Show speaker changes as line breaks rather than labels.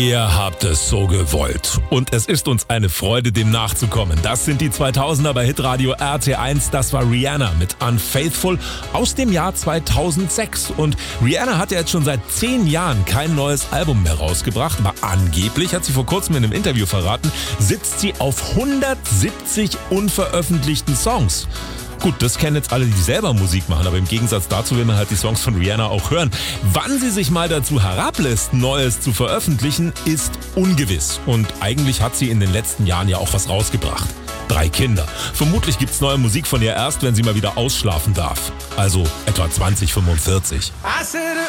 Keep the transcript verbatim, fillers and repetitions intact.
Ihr habt es so gewollt und es ist uns eine Freude, dem nachzukommen. Das sind die zweitausender bei Hitradio R T eins. Das war Rihanna mit Unfaithful aus dem Jahr zweitausendsechs. Und Rihanna hat ja jetzt schon seit zehn Jahren kein neues Album mehr rausgebracht. Aber angeblich, hat sie vor kurzem in einem Interview verraten, sitzt sie auf hundertsiebzig unveröffentlichten Songs. Gut, das kennen jetzt alle, die selber Musik machen, aber im Gegensatz dazu will man halt die Songs von Rihanna auch hören. Wann sie sich mal dazu herablässt, Neues zu veröffentlichen, ist ungewiss. Und eigentlich hat sie in den letzten Jahren ja auch was rausgebracht. Drei Kinder. Vermutlich gibt's neue Musik von ihr erst, wenn sie mal wieder ausschlafen darf. Also etwa zwanzig fünfundvierzig.
I said